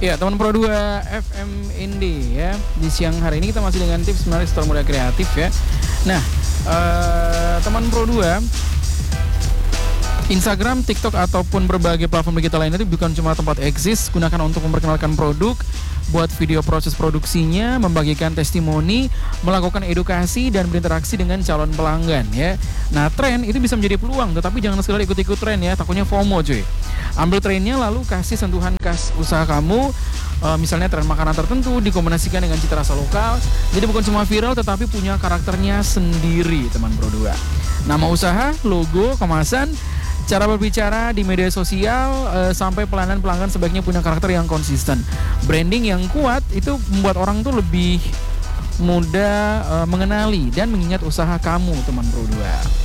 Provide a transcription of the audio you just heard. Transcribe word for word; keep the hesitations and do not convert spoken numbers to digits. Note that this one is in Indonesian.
Ya, teman Pro dua F M Indie ya. Di siang hari ini kita masih dengan tips menarik setor muda kreatif ya. Nah, uh, teman Pro dua, Instagram, TikTok ataupun berbagai platform digital lainnya itu bukan cuma tempat eksis, gunakan untuk memperkenalkan produk, buat video proses produksinya, membagikan testimoni, melakukan edukasi dan berinteraksi dengan calon pelanggan ya. Nah, tren itu bisa menjadi peluang, tetapi jangan sekali ikut-ikut tren ya, takutnya FOMO cuy. Ambil trennya lalu kasih sentuhan khas usaha kamu, e, misalnya tren makanan tertentu dikombinasikan dengan cita rasa lokal. Jadi bukan cuma viral tetapi punya karakternya sendiri teman Pro dua. Nama usaha, logo, kemasan, cara berbicara di media sosial, e, sampai pelayanan pelanggan sebaiknya punya karakter yang konsisten. Branding yang kuat itu membuat orang tuh lebih mudah e, mengenali dan mengingat usaha kamu teman Pro dua.